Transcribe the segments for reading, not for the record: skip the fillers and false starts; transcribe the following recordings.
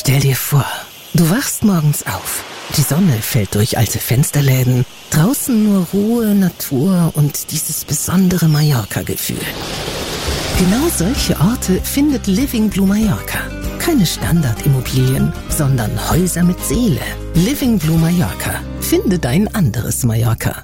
Stell dir vor, du wachst morgens auf. Die Sonne fällt durch alte Fensterläden. Draußen nur Ruhe, Natur und dieses besondere Mallorca-Gefühl. Genau solche Orte findet Living Blue Mallorca. Keine Standardimmobilien, sondern Häuser mit Seele. Living Blue Mallorca. Finde dein anderes Mallorca.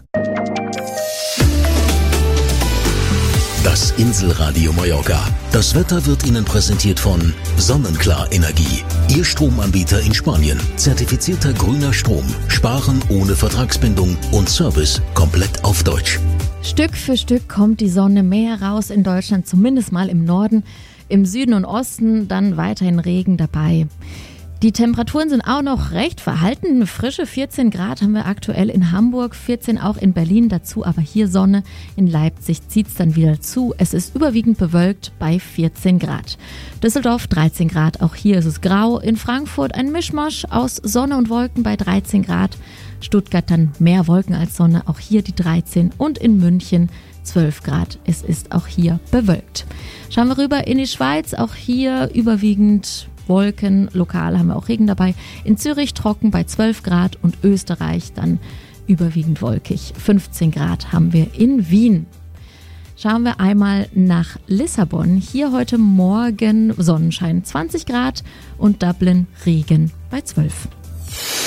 Das Inselradio Mallorca. Das Wetter wird Ihnen präsentiert von Sonnenklar Energie. Ihr Stromanbieter in Spanien. Zertifizierter grüner Strom. Sparen ohne Vertragsbindung und Service komplett auf Deutsch. Stück für Stück kommt die Sonne mehr raus in Deutschland, zumindest mal im Norden. Im Süden und Osten dann weiterhin Regen dabei. Die Temperaturen sind auch noch recht verhalten. Frische 14 Grad haben wir aktuell in Hamburg, 14 auch in Berlin, dazu aber hier Sonne. In Leipzig zieht es dann wieder zu. Es ist überwiegend bewölkt bei 14 Grad. Düsseldorf 13 Grad, auch hier ist es grau. In Frankfurt ein Mischmasch aus Sonne und Wolken bei 13 Grad. Stuttgart dann mehr Wolken als Sonne, auch hier die 13. Und in München 12 Grad. Es ist auch hier bewölkt. Schauen wir rüber in die Schweiz, auch hier überwiegend Wolken, lokal haben wir auch Regen dabei. In Zürich trocken bei 12 Grad und Österreich dann überwiegend wolkig. 15 Grad haben wir in Wien. Schauen wir einmal nach Lissabon. Hier heute Morgen Sonnenschein 20 Grad und Dublin Regen bei 12.